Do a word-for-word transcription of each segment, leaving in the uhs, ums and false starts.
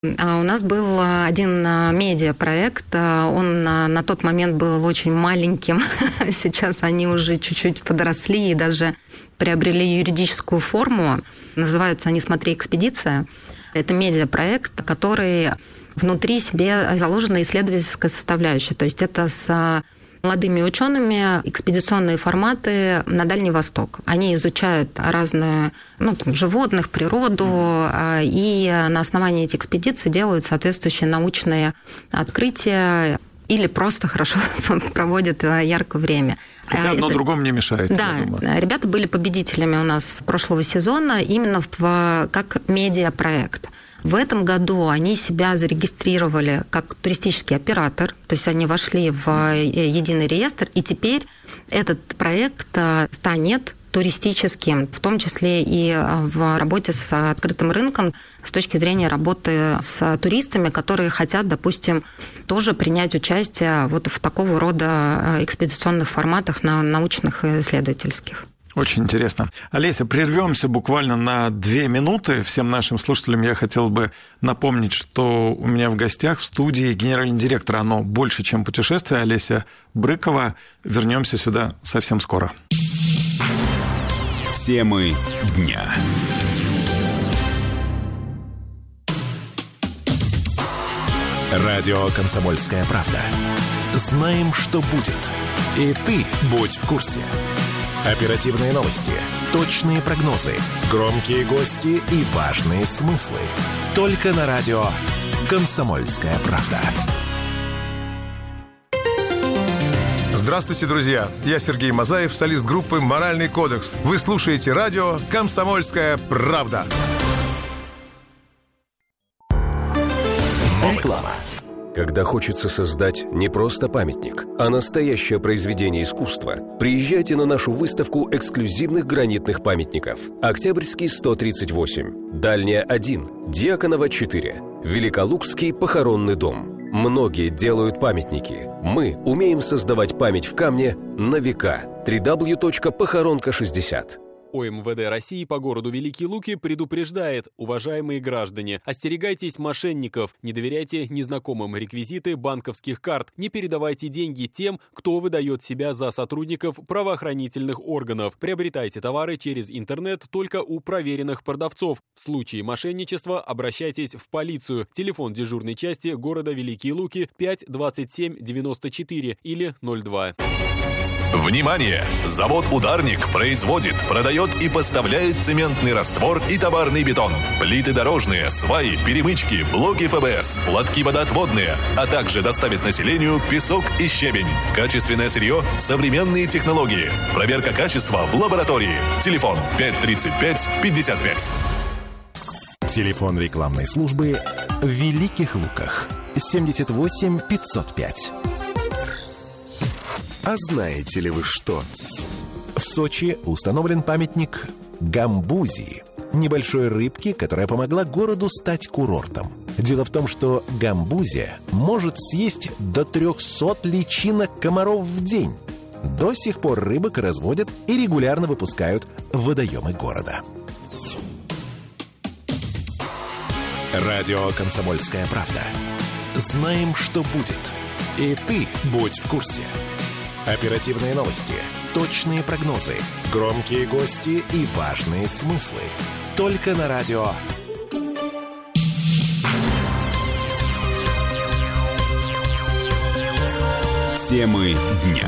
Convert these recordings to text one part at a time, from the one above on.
А у нас был один медиапроект, он на тот момент был очень маленьким, сейчас они уже чуть-чуть подросли и даже приобрели юридическую форму. Называются они «Смотри, экспедиция». Это медиапроект, который внутри себе заложена исследовательская составляющая, то есть это с молодыми учеными экспедиционные форматы на Дальний Восток. Они изучают разные, ну, там, животных, природу, и на основании этих экспедиций делают соответствующие научные открытия или просто хорошо проводят яркое время. Хотя одно Это... другому не мешает. Да, ребята были победителями у нас прошлого сезона именно в... как медиапроект. В этом году они себя зарегистрировали как туристический оператор, то есть они вошли в единый реестр, и теперь этот проект станет туристическим, в том числе и в работе с открытым рынком с точки зрения работы с туристами, которые хотят, допустим, тоже принять участие вот в такого рода экспедиционных форматах на научных и исследовательских. Очень интересно. Олеся, прервемся буквально на две минуты. Всем нашим слушателям я хотел бы напомнить, что у меня в гостях в студии генеральный директор «Оно больше, чем путешествие» Олеся Брыкова. Вернемся сюда совсем скоро. Темы дня. Радио «Комсомольская правда». Знаем, что будет. И ты будь в курсе. Оперативные новости, точные прогнозы, громкие гости и важные смыслы. Только на радио «Комсомольская правда». Здравствуйте, друзья! Я Сергей Мазаев, солист группы «Моральный кодекс». Вы слушаете радио «Комсомольская правда». Реклама. Когда хочется создать не просто памятник, а настоящее произведение искусства, приезжайте на нашу выставку эксклюзивных гранитных памятников. Октябрьский сто тридцать восемь, Дальняя один, Дьяконова четыре, Великолукский похоронный дом. Многие делают памятники. Мы умеем создавать память в камне на века. дабл ю дабл ю дабл ю точка похоронка шестьдесят. ОМВД России по городу Великие Луки предупреждает: уважаемые граждане, остерегайтесь мошенников, не доверяйте незнакомым реквизиты банковских карт, не передавайте деньги тем, кто выдает себя за сотрудников правоохранительных органов. Приобретайте товары через интернет только у проверенных продавцов. В случае мошенничества обращайтесь в полицию. Телефон дежурной части города Великие Луки пять двадцать семь девяносто четыре или ноль два. Внимание! Завод «Ударник» производит, продает и поставляет цементный раствор и товарный бетон, плиты дорожные, сваи, перемычки, блоки эф бэ эс, лотки водоотводные, а также доставит населению песок и щебень. Качественное сырье, современные технологии. Проверка качества в лаборатории. Телефон пять тридцать пять пятьдесят пять. Телефон рекламной службы в Великих Луках семьдесят восемь пятьсот пять. А знаете ли вы что? В Сочи установлен памятник гамбузии, небольшой рыбке, которая помогла городу стать курортом. Дело в том, что гамбузия может съесть до трехсот личинок комаров в день. До сих пор рыбок разводят и регулярно выпускают в водоемы города. Радио «Комсомольская правда». Знаем, что будет. И ты будь в курсе. Оперативные новости, точные прогнозы, громкие гости и важные смыслы. Только на радио Темы дня.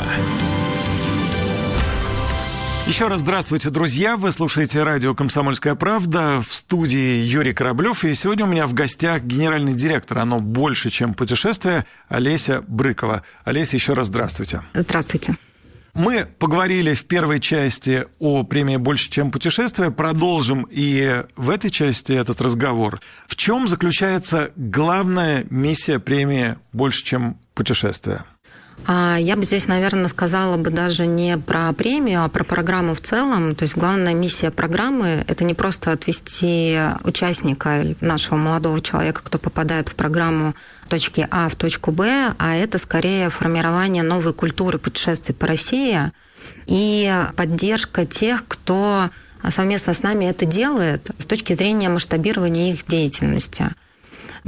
Еще раз здравствуйте, друзья. Вы слушаете радио «Комсомольская правда», в студии Юрий Кораблев. И сегодня у меня в гостях генеральный директор «Оно больше, чем путешествие» Олеся Брыкова. Олеся, еще раз здравствуйте. Здравствуйте. Мы поговорили в первой части о премии «Больше, чем путешествие». Продолжим и в этой части этот разговор. В чем заключается главная миссия премии «Больше, чем путешествие»? Я бы здесь, наверное, сказала бы даже не про премию, а про программу в целом. То есть главная миссия программы – это не просто отвести участника, нашего молодого человека, кто попадает в программу точки А в точку Б, а это скорее формирование новой культуры путешествий по России и поддержка тех, кто совместно с нами это делает с точки зрения масштабирования их деятельности.